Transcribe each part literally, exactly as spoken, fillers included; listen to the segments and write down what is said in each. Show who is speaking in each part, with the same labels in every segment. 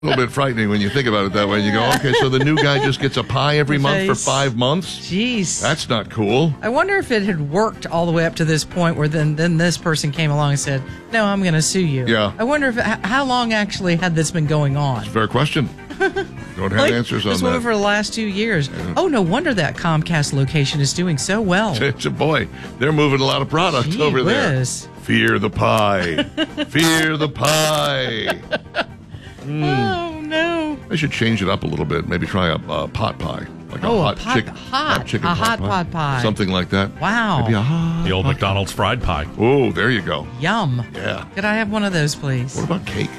Speaker 1: A little bit frightening when you think about it that way. You go, okay, so the new guy just gets a pie every
Speaker 2: The
Speaker 1: month for
Speaker 2: face.
Speaker 1: five months?
Speaker 2: Jeez.
Speaker 1: That's not cool.
Speaker 2: I wonder if it had worked all the way up to this point where then, then this person came along and said, no, I'm going to sue you.
Speaker 1: Yeah.
Speaker 2: I wonder if h- how long actually had this been going on?
Speaker 1: Fair question. Don't have
Speaker 2: Like,
Speaker 1: answers on
Speaker 2: this woman
Speaker 1: that.
Speaker 2: for the last two years. Oh, no wonder that Comcast location is doing so well.
Speaker 1: It's a boy. They're moving a lot of product
Speaker 2: Gee
Speaker 1: over
Speaker 2: whiz.
Speaker 1: there. Fear the pie. Fear the pie.
Speaker 2: Oh, no.
Speaker 1: I should change it up a little bit. Maybe try a uh, pot pie. Like
Speaker 2: Oh,
Speaker 1: a
Speaker 2: a
Speaker 1: hot,
Speaker 2: pot-
Speaker 1: chick-
Speaker 2: hot.
Speaker 1: chicken
Speaker 2: A
Speaker 1: pot
Speaker 2: hot
Speaker 1: pie.
Speaker 2: pot pie.
Speaker 1: Something like that.
Speaker 2: Wow.
Speaker 1: Maybe a hot
Speaker 3: The old
Speaker 1: pot
Speaker 3: McDonald's fried pie.
Speaker 1: pie. Oh, there you go.
Speaker 2: Yum.
Speaker 1: Yeah.
Speaker 2: Could I have one of those, please?
Speaker 1: What about cake?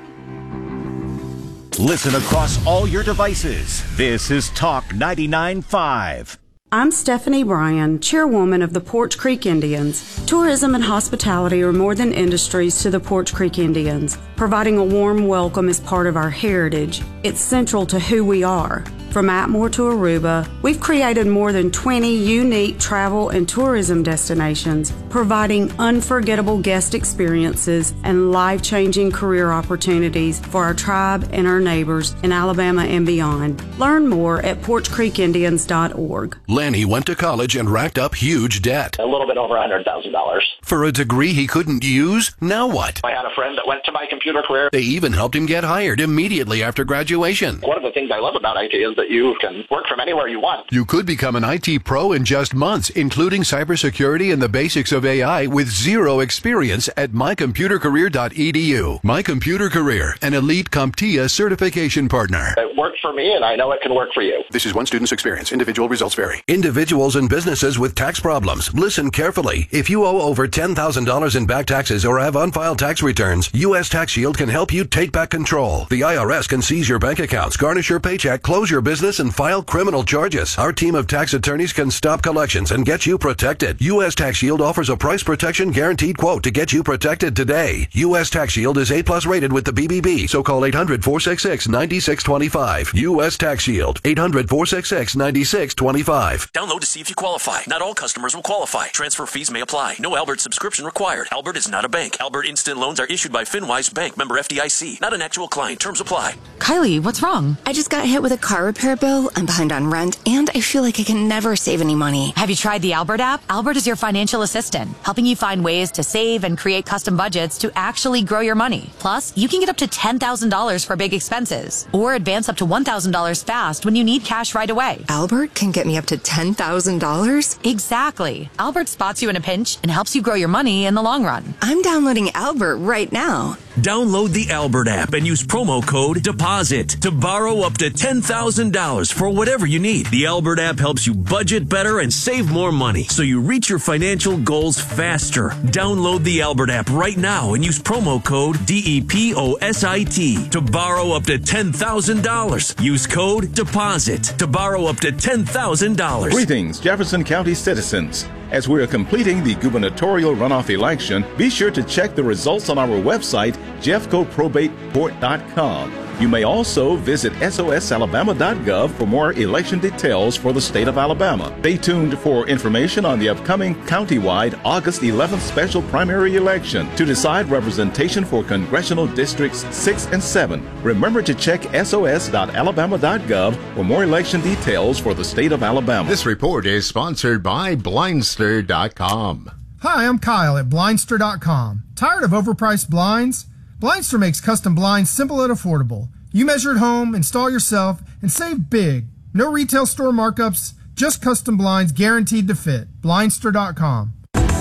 Speaker 4: Listen across all your devices. This is Talk ninety-nine point five.
Speaker 5: I'm Stephanie Bryan, chairwoman of the Porch Creek Indians. Tourism and hospitality are more than industries to the Porch Creek Indians. Providing a warm welcome is part of our heritage. It's central to who we are. From Atmore to Aruba, we've created more than twenty unique travel and tourism destinations, providing unforgettable guest experiences and life-changing career opportunities for our tribe and our neighbors in Alabama and beyond. Learn more at porch creek indians dot org.
Speaker 6: Lanny went to college and racked up huge debt.
Speaker 7: A little bit over one hundred thousand dollars.
Speaker 6: For a degree he couldn't use? Now what?
Speaker 7: I had a friend that went to my computer career.
Speaker 6: They even helped him get hired immediately after graduation.
Speaker 7: One of the things I love about I T is that you can work from anywhere you want.
Speaker 6: You could become an I T pro in just months, including cybersecurity and the basics of A I with zero experience at my computer career dot e d u. My Computer Career, an elite CompTIA certification partner.
Speaker 7: It worked for me, and I know it can work for you.
Speaker 6: This is one student's experience. Individual results vary. Individuals and businesses with tax problems. Listen carefully. If you owe over ten thousand dollars in back taxes or have unfiled tax returns, U S Tax Shield can help you take back control. The I R S can seize your bank accounts, garnish your paycheck, close your business, and file criminal charges. Our team of tax attorneys can stop collections and get you protected. U S Tax Shield offers a price protection guaranteed quote to get you protected today. U S Tax Shield is A plus rated with the B B B, so call eight hundred, four six six, nine six two five. U S Tax Shield, eight hundred, four six six, nine six two five.
Speaker 8: Download to see if you qualify. Not all customers will qualify. Transfer fees may apply. No Albert subscription required. Albert is not a bank. Albert Instant Loans are issued by FinWise Bank, member F D I C. Not an actual client. Terms apply.
Speaker 9: Kylie, what's wrong? I just got hit with a car repair bill. I'm behind on rent, and I feel like I can never save any money.
Speaker 10: Have you tried the Albert app? Albert is your financial assistant, helping you find ways to save and create custom budgets to actually grow your money. Plus, you can get up to ten thousand dollars for big expenses, or advance up to one thousand dollars fast when you need cash right away.
Speaker 9: Albert can get me up to ten thousand dollars?
Speaker 10: Exactly. Albert spots you in a pinch and helps you grow your money in the long run.
Speaker 9: I'm downloading Albert right now.
Speaker 8: Download the Albert app and use promo code DEPOSIT to borrow up to ten thousand dollars for whatever you need. The Albert app helps you budget better and save more money so you reach your financial goals faster. Download the Albert app right now and use promo code D E P O S I T to borrow up to ten thousand dollars. Use code DEPOSIT to borrow up to ten thousand dollars.
Speaker 11: Greetings, Jefferson County citizens. As we are completing the gubernatorial runoff election, be sure to check the results on our website, jeffco probate court dot com. You may also visit S O S alabama dot gov for more election details for the state of Alabama. Stay tuned for information on the upcoming countywide August eleventh special primary election to decide representation for congressional districts six and seven. Remember to check S O S dot alabama dot gov for more election details for the state of Alabama.
Speaker 12: This report is sponsored by blindster dot com.
Speaker 13: Hi, I'm Kyle at blindster dot com. Tired of overpriced blinds? Blindster makes custom blinds simple and affordable. You measure at home, install yourself, and save big. No retail store markups, just custom blinds guaranteed to fit. blindster dot com.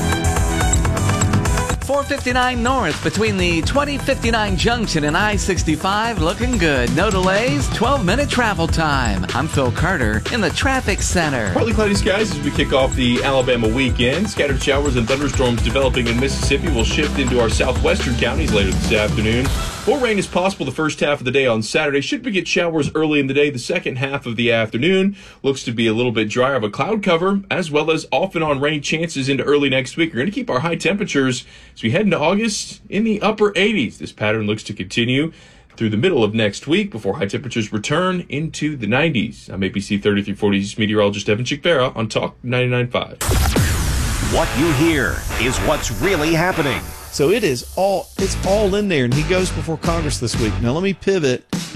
Speaker 14: four fifty-nine North between the twenty fifty-nine junction and I sixty-five, looking good. No delays, twelve minute travel time. I'm Phil Carter in the traffic center.
Speaker 15: Partly cloudy skies as we kick off the Alabama weekend. Scattered showers and thunderstorms developing in Mississippi will shift into our southwestern counties later this afternoon. More rain is possible the first half of the day on Saturday. Should we get showers early in the day, the second half of the afternoon looks to be a little bit drier of a cloud cover, as well as off and on rain chances into early next week. We're going to keep our high temperatures as we head into August in the upper eighties. This pattern looks to continue through the middle of next week before high temperatures return into the nineties. I'm A B C thirty-three forty's meteorologist Evan Chickvera on Talk ninety-nine point five.
Speaker 4: What you hear is what's really happening.
Speaker 3: So it is all it's all in there, and he goes before Congress this week. Now let me pivot